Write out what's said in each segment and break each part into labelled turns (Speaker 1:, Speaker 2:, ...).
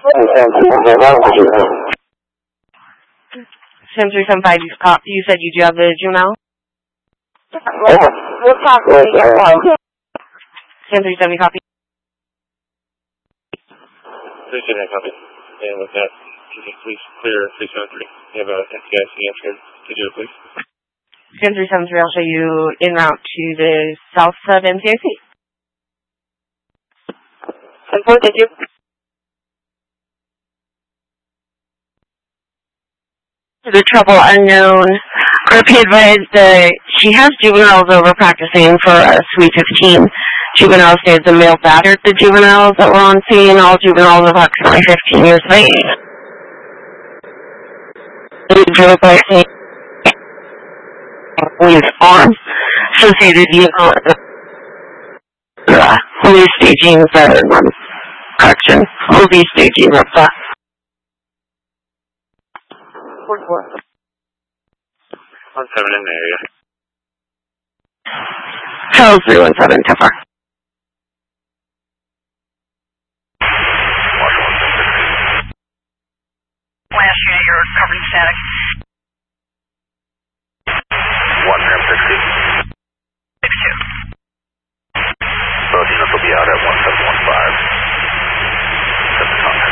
Speaker 1: 375, you said you do have the juvenile?
Speaker 2: We'll talk when we get one.
Speaker 1: 1037, copy.
Speaker 3: 379, copy. And with that, can you please clear 373? You have a FDIC answer to do it, please.
Speaker 1: 10373, I'll show you en route to the south sub NCIC.
Speaker 2: 10-4, thank you.
Speaker 1: The trouble unknown. RP advised she has juveniles over practicing for Suite 15. Juveniles says the male battered the juveniles that were on scene, all juveniles approximately 15 years of age. Drove by with arms associated vehicle police staging correction. Police staging of the
Speaker 3: 17 in the area.
Speaker 1: Charles 317, Tefar.
Speaker 4: Last unit, you're covering static.
Speaker 3: 160.
Speaker 4: 62.
Speaker 3: Both units will be out at 1715. Set the contact.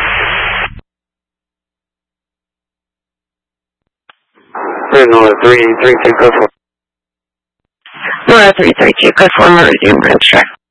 Speaker 1: 332, go for. 332, go for, resume range check.